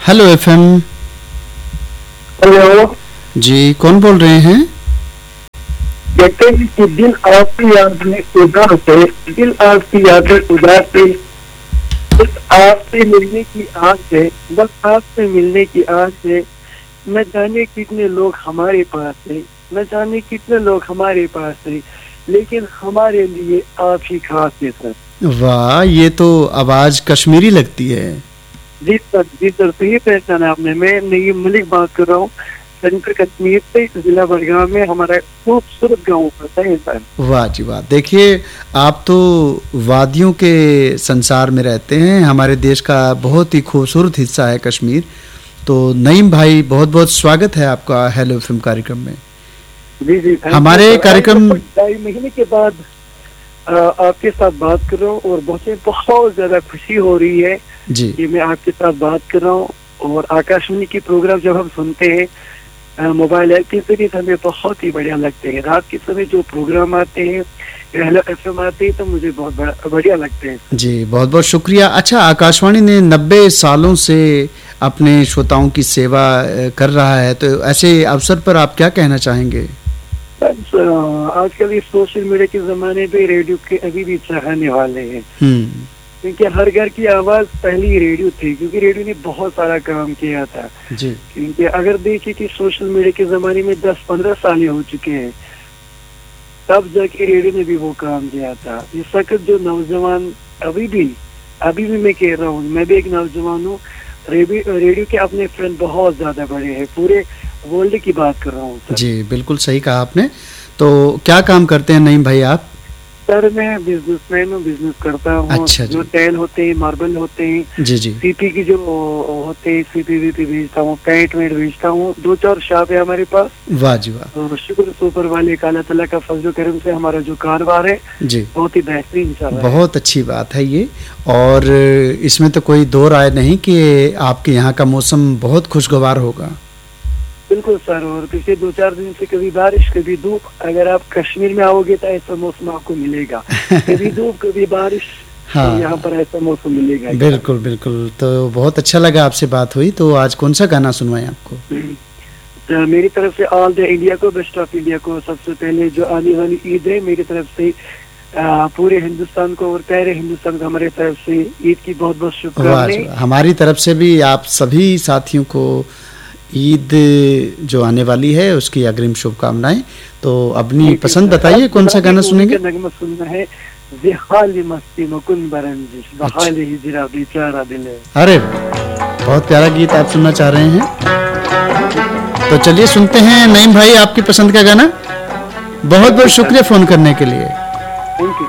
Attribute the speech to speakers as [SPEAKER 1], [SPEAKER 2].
[SPEAKER 1] Hello FM.
[SPEAKER 2] Hello
[SPEAKER 1] जी, कौन बोल रहे हैं?
[SPEAKER 2] कहते हैं कि दिल आपकी याद में उदास है, दिल आपकी याद में उदास है, बस आपसे मिलने की आस है, बस आपसे मिलने की आस है। न जाने कितने लोग हमारे पास है, न जाने कितने लोग हमारे पास है, लेकिन हमारे लिए आप ही खास है सर।
[SPEAKER 1] वाह, ये तो आवाज कश्मीरी लगती है।
[SPEAKER 2] जी सर, जी सर, सही पहचाना आपने। मैं नईम मलिक बात कर रहा हूँ, सेंट्रल कश्मीर से, जिला बड़गांव में हमारा खूबसूरत गाँव पड़ता है सर।
[SPEAKER 1] वाह जी वाह। देखिए, आप तो वादियों के संसार में रहते हैं। हमारे देश का बहुत ही खूबसूरत हिस्सा है कश्मीर। तो नईम भाई, बहुत बहुत स्वागत है आपका हेलो एफएम कार्यक्रम में।
[SPEAKER 2] जी जी,
[SPEAKER 1] हमारे कार्यक्रम
[SPEAKER 2] 2.5 महीने के बाद आपके साथ बात कर रहा हूँ और बहुत ज्यादा खुशी हो रही है
[SPEAKER 1] जी
[SPEAKER 2] कि मैं आपके साथ बात कर रहा हूँ। और आकाशवाणी की प्रोग्राम जब हम सुनते हैं मोबाइल ऐप के जरिए, हमें बहुत ही बढ़िया लगते हैं। रात के समय जो प्रोग्राम आते हैं, हेलो एफएम आते हैं, तो मुझे बहुत बढ़िया लगते हैं।
[SPEAKER 1] जी, बहुत बहुत शुक्रिया। अच्छा, आकाशवाणी ने 90 सालों से अपने श्रोताओं की सेवा कर रहा है, तो ऐसे अवसर पर आप क्या कहना चाहेंगे?
[SPEAKER 2] आजकल इस सोशल मीडिया के जमाने पे रेडियो के अभी भी चाहने वाले हैं,
[SPEAKER 1] हम्म।
[SPEAKER 2] क्योंकि हर घर की आवाज पहली रेडियो थी, क्योंकि रेडियो ने बहुत सारा काम किया था।
[SPEAKER 1] जी
[SPEAKER 2] क्योंकि अगर देखिए कि सोशल मीडिया के जमाने में 10-15 साल हो चुके हैं, तब जाके रेडियो ने भी वो काम किया था। इस वक्त जो नौजवान अभी भी मैं कह रहा हूँ, मैं भी एक नौजवान हूँ, रेडियो के अपने फ्रेंड बहुत ज्यादा बड़े हैं, पूरे वर्ल्ड की बात कर रहा हूँ सर।
[SPEAKER 1] जी, बिल्कुल सही कहा आपने। तो क्या काम करते हैं नईम भाई आप?
[SPEAKER 2] सर मैं बिजनेसमैन हूँ, बिजनेस करता हूँ।
[SPEAKER 1] अच्छा जी।
[SPEAKER 2] जो टाइल होते हैं, मार्बल होते हैं,
[SPEAKER 1] जी जी।
[SPEAKER 2] सीपी की जो होते हैं, सीपी वीपी बेचता हूँ, पेंट वेंट बेचता हूँ। 2-4 शॉप है हमारे पास।
[SPEAKER 1] वाह जी वाह।
[SPEAKER 2] और शुक्र सुपर वाले का, अल्लाह ताला का फजल करम से हमारा जो कारोबार है
[SPEAKER 1] जी,
[SPEAKER 2] बहुत ही बेहतरीन चल रहा है।
[SPEAKER 1] बहुत अच्छी बात है ये। और इसमें तो कोई दो राय नहीं कि आपके यहाँ का मौसम बहुत खुशगवार होगा।
[SPEAKER 2] बिल्कुल सर। और पिछले 2-4 दिन से कभी बारिश कभी धूप, अगर आप कश्मीर में आओगे तो ऐसा मौसम आपको मिलेगा। कभी धूप कभी बारिश,
[SPEAKER 1] हाँ,
[SPEAKER 2] तो यहाँ पर ऐसा मौसम मिलेगा।
[SPEAKER 1] बिल्कुल बिल्कुल। तो बहुत अच्छा लगा आपसे बात हुई। तो आज कौन सा गाना सुनवाएं आपको?
[SPEAKER 2] तो मेरी तरफ से ऑल द इंडिया को, बेस्ट ऑफ इंडिया को, सबसे पहले जो आने वाली ईद है, मेरी तरफ से पूरे हिंदुस्तान को और प्यारे हिंदुस्तान को हमारे तरफ से ईद की बहुत बहुत
[SPEAKER 1] वाह
[SPEAKER 2] शुभकामनाएं।
[SPEAKER 1] जी वाह। हमारी तरफ से भी आप सभी साथियों को ईद जो आने वाली है उसकी अग्रिम शुभकामनाएं। तो अपनी पसंद बताइए, कौन सा गाना सुनेंगे?
[SPEAKER 2] नगमा सुनना है, जिहाली मस्ती मुकुन बरंजिश, बहाली हिजरा बेचारा दिल है।
[SPEAKER 1] अरे, बहुत प्यारा गीत आप सुनना चाह रहे हैं। तो चलिए सुनते हैं नईम भाई आपकी पसंद का गाना। बहुत बहुत शुक्रिया फोन करने के लिए।
[SPEAKER 2] Thank you.